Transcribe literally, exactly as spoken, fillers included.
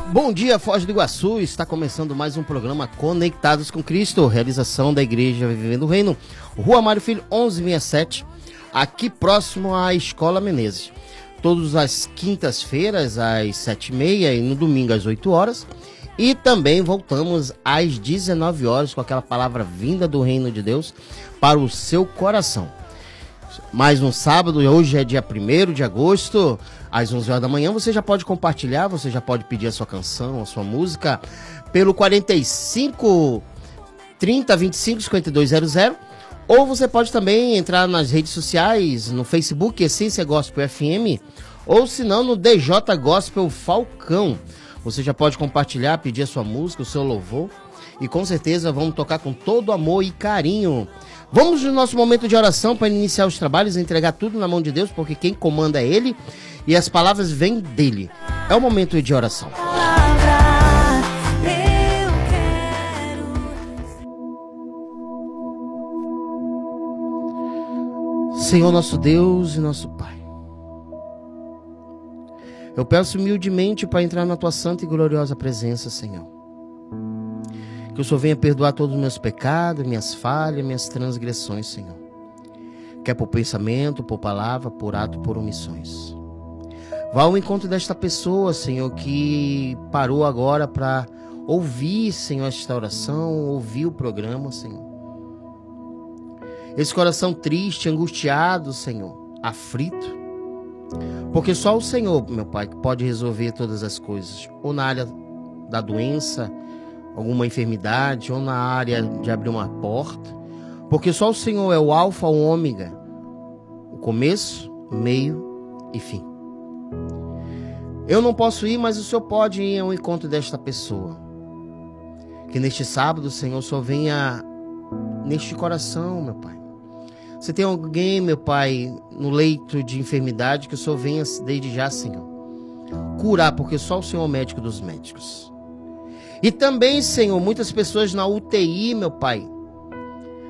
Bom dia, Foz do Iguaçu, está começando mais um programa Conectados com Cristo, realização da Igreja Vivendo o Reino, Rua Mário Filho, onze sessenta e sete, aqui próximo à Escola Menezes. Todas as quintas-feiras, às sete e meia e no domingo às oito horas. E também voltamos às dezenove horas com aquela palavra vinda do Reino de Deus para o seu coração. Mais um sábado, hoje é dia primeiro de agosto, às onze horas da manhã. Você já pode compartilhar, você já pode pedir a sua canção, a sua música pelo quarenta e cinco, trinta, vinte e cinco, cinquenta e dois zero zero. Ou você pode também entrar nas redes sociais, no Facebook, Essência Gospel F M, ou se não no D J Gospel Falcão. Você já pode compartilhar, pedir a sua música, o seu louvor, e com certeza vamos tocar com todo amor e carinho. Vamos no nosso momento de oração para iniciar os trabalhos, entregar tudo na mão de Deus, porque quem comanda é Ele e as palavras vêm dEle. É o momento de oração. Senhor nosso Deus e nosso Pai, eu peço humildemente para entrar na Tua santa e gloriosa presença, Senhor. Que o Senhor venha perdoar todos os meus pecados, minhas falhas, minhas transgressões, Senhor. Quer por pensamento, por palavra, por ato, por omissões. Vá ao encontro desta pessoa, Senhor, que parou agora para ouvir, Senhor, esta oração, ouvir o programa, Senhor. Esse coração triste, angustiado, Senhor, aflito. Porque só o Senhor, meu Pai, pode resolver todas as coisas. Ou na área da doença, alguma enfermidade, ou na área de abrir uma porta. Porque só o Senhor é o alfa, o ômega, o começo, meio e fim. Eu não posso ir, mas o Senhor pode ir ao encontro desta pessoa. Que neste sábado, Senhor, o Senhor venha neste coração, meu Pai. Se tem alguém, meu Pai, no leito de enfermidade, que o Senhor venha desde já, Senhor, curar, porque só o Senhor é o médico dos médicos. E também, Senhor, muitas pessoas na U T I, meu Pai,